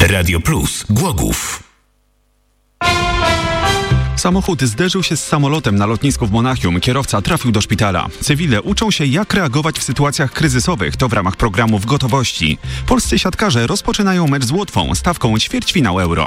Radio Plus Głogów. Samochód zderzył się z samolotem na lotnisku w Monachium. Kierowca trafił do szpitala. Cywile uczą się, jak reagować w sytuacjach kryzysowych. To w ramach programu W gotowości. Polscy siatkarze rozpoczynają mecz z Łotwą stawką ćwierćfinał Euro.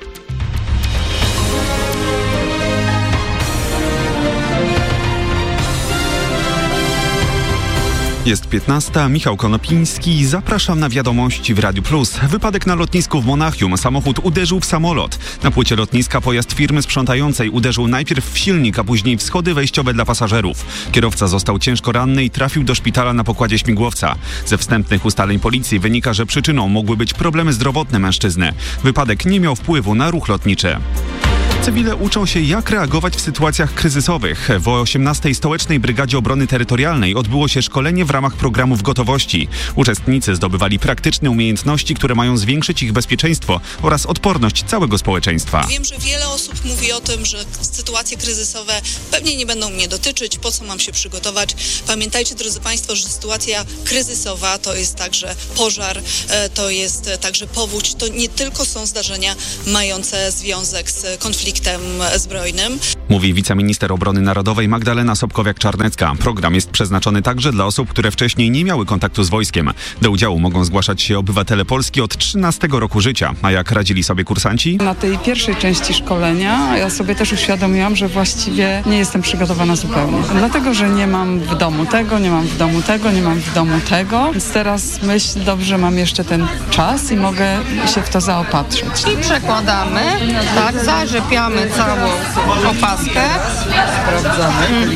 Jest 15. Michał Konopiński. Zapraszam na wiadomości w Radiu Plus. Wypadek na lotnisku w Monachium. Samochód uderzył w samolot. Na płycie lotniska pojazd firmy sprzątającej uderzył najpierw w silnik, a później w schody wejściowe dla pasażerów. Kierowca został ciężko ranny i trafił do szpitala na pokładzie śmigłowca. Ze wstępnych ustaleń policji wynika, że przyczyną mogły być problemy zdrowotne mężczyzny. Wypadek nie miał wpływu na ruch lotniczy. Cywile uczą się, jak reagować w sytuacjach kryzysowych. W 18. Stołecznej Brygadzie Obrony Terytorialnej odbyło się szkolenie w ramach programu W gotowości. Uczestnicy zdobywali praktyczne umiejętności, które mają zwiększyć ich bezpieczeństwo oraz odporność całego społeczeństwa. Wiem, że wiele osób mówi o tym, że sytuacje kryzysowe pewnie nie będą mnie dotyczyć, po co mam się przygotować. Pamiętajcie, drodzy Państwo, że sytuacja kryzysowa to jest także pożar, to jest także powódź, to nie tylko są zdarzenia mające związek z konfliktem zbrojnym. Mówi wiceminister obrony narodowej Magdalena Sobkowiak-Czarnecka. Program jest przeznaczony także dla osób, które wcześniej nie miały kontaktu z wojskiem. Do udziału mogą zgłaszać się obywatele Polski od 13 roku życia. A jak radzili sobie kursanci? Na tej pierwszej części szkolenia ja sobie też uświadomiłam, że właściwie nie jestem przygotowana zupełnie. Dlatego, że nie mam w domu tego, nie mam w domu tego, nie mam w domu tego. Więc teraz myślę, dobrze, mam jeszcze ten czas i mogę się w to zaopatrzyć. I przekładamy, tak, zarzepiamy całą opaskę. Sprawdzamy.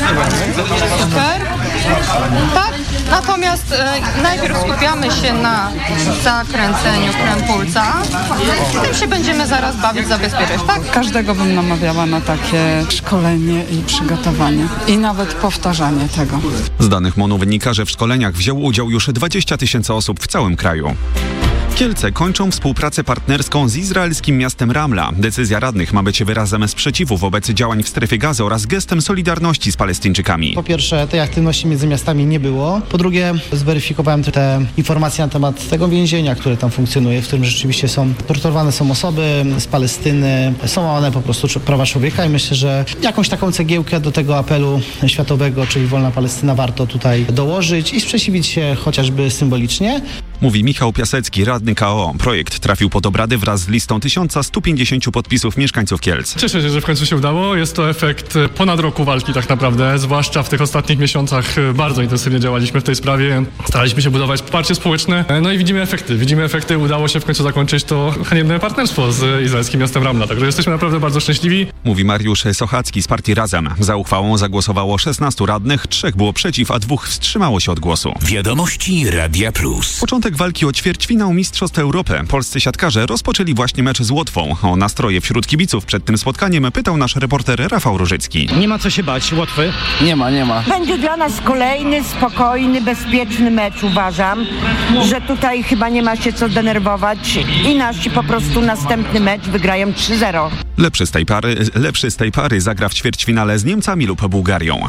Super. Tak. Natomiast najpierw skupiamy się na zakręceniu krępulca. Tym się będziemy zaraz bawić, zabezpieczać, tak? Każdego bym namawiała na takie szkolenie i przygotowanie. I nawet powtarzanie tego. Z danych MON-u wynika, że w szkoleniach wzięło udział już 20 000 osób w całym kraju. Kielce kończą współpracę partnerską z izraelskim miastem Ramla. Decyzja radnych ma być wyrazem sprzeciwu wobec działań w strefie Gazy oraz gestem solidarności z Palestyńczykami. Po pierwsze, tej aktywności między miastami nie było. Po drugie, zweryfikowałem te informacje na temat tego więzienia, które tam funkcjonuje, w którym rzeczywiście torturowane są osoby z Palestyny, są łamane po prostu prawa człowieka i myślę, że jakąś taką cegiełkę do tego apelu światowego, czyli Wolna Palestyna, warto tutaj dołożyć i sprzeciwić się chociażby symbolicznie. Mówi Michał Piasecki, radny KO. Projekt trafił pod obrady wraz z listą 1150 podpisów mieszkańców Kielc. Cieszę się, że w końcu się udało. Jest to efekt ponad roku walki tak naprawdę, zwłaszcza w tych ostatnich miesiącach bardzo intensywnie działaliśmy w tej sprawie. Staraliśmy się budować poparcie społeczne, no i widzimy efekty. Udało się w końcu zakończyć to haniebne partnerstwo z izraelskim miastem Ramla, także jesteśmy naprawdę bardzo szczęśliwi. Mówi Mariusz Sochacki z partii Razem. Za uchwałą zagłosowało 16 radnych, 3 było przeciw, a 2 wstrzymało się od głosu. Wiadomości Radia Plus. Początek walki o ćwierćfinał Mistrzostw Europy. Polscy siatkarze rozpoczęli właśnie mecz z Łotwą. O nastroje wśród kibiców przed tym spotkaniem pytał nasz reporter Rafał Różycki. Nie ma co się bać, Łotwy? Nie ma. Będzie dla nas kolejny, spokojny, bezpieczny mecz, uważam, że tutaj chyba nie ma się co denerwować i nasi po prostu następny mecz wygrają 3-0. Lepszy z tej pary zagra w ćwierćfinale z Niemcami lub Bułgarią.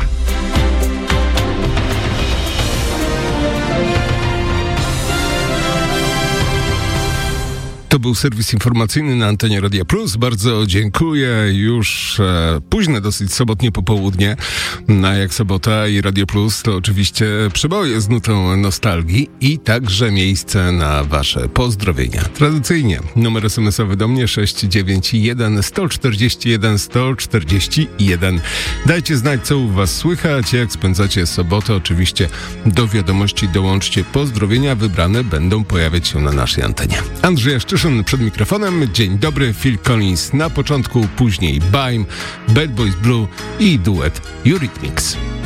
To był serwis informacyjny na antenie Radia Plus. Bardzo dziękuję. Już późne dosyć sobotnie popołudnie. A jak sobota i Radio Plus to oczywiście przeboje z nutą nostalgii i także miejsce na wasze pozdrowienia. Tradycyjnie numer SMS-owy do mnie 691 141 141. Dajcie znać, co u was słychać, jak spędzacie sobotę. Oczywiście do wiadomości dołączcie pozdrowienia. Wybrane będą pojawiać się na naszej antenie. Andrzej Szczyszyn przed mikrofonem. Dzień dobry, Phil Collins na początku, później Baim, Bad Boys Blue i duet Eurythmics.